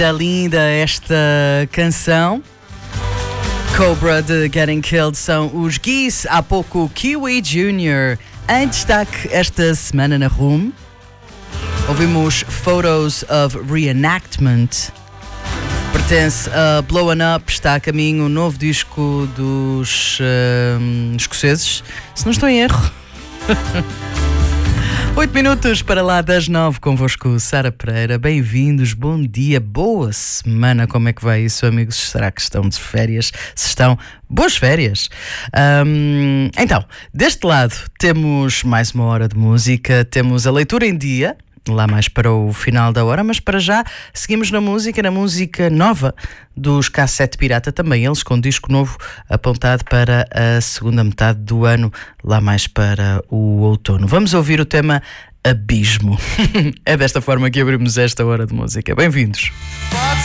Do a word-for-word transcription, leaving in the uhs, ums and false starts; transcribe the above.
Linda esta canção. Cobra de Getting Killed são os Geese, há pouco Kiwi Junior Em destaque esta semana na Room, ouvimos Photos of Reenactment. Pertence a Blowin' Up, está a caminho um novo disco dos uh, escoceses, se não estou em erro. Oito minutos para lá das nove, convosco Sara Pereira. Bem-vindos, bom dia, boa semana. Como é que vai isso, amigos? Será que estão de férias? Se estão, boas férias. Um, então, deste lado temos mais uma hora de música, temos a leitura em dia, lá mais para o final da hora, mas para já seguimos na música, na música nova dos Cassete Pirata, também eles com disco novo apontado para a segunda metade do ano, lá mais para o outono. Vamos ouvir o tema Abismo. É desta forma que abrimos esta hora de música. Bem-vindos.